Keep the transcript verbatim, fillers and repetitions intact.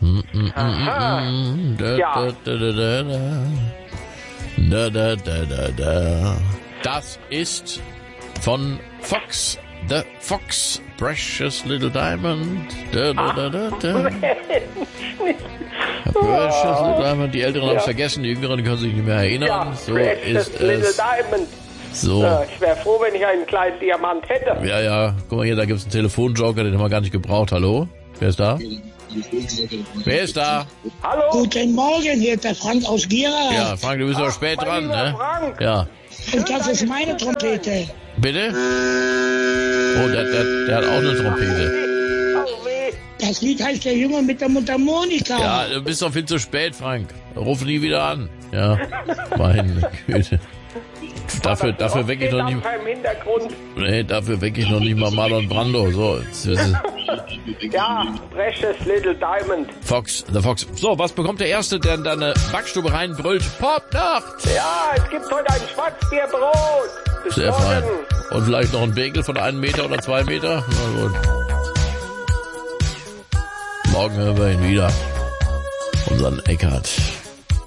Aha. Ja. Da, da, da, da, da. Das ist von Fox, The Fox, Precious Little Diamond. Da, da, da, da, da. Precious Little Diamond. Die Älteren haben es vergessen, die Jüngeren können sich nicht mehr erinnern. Ja, so Precious ist Little es. Diamond. So. Ja, ich wäre froh, wenn ich einen kleinen Diamant hätte. Ja, ja. Guck mal hier, da gibt's einen Telefonjoker, den haben wir gar nicht gebraucht. Hallo? Wer ist da? Wer ist da? Hallo? Guten Morgen, hier ist der Frank aus Gera. Ja, Frank, du bist aber spät mein dran, lieber ne? Frank. Ja. Und das ist meine Trompete. Bitte? Oh, der, der, der hat auch eine Trompete. Oh, weh. Das Lied heißt der Junge mit der Mundharmonika. Ja, du bist doch viel zu spät, Frank. Ruf nie wieder an. Ja, meine Güte. Dafür, dafür wecke ich noch nicht. Im Hintergrund. Nee, dafür wecke ich noch nicht mal Marlon Brando. So, jetzt ist es Ja, Precious Little Diamond. Fox, The Fox. So, was bekommt der Erste, der in deine Backstube reinbrüllt? Popnacht! Ja, es gibt heute ein Schwarzbierbrot. Bis Sehr morgen. fein. Und vielleicht noch ein Bagel von einem Meter oder zwei Meter? Na gut. Morgen hören wir ihn wieder. Unseren Eckart.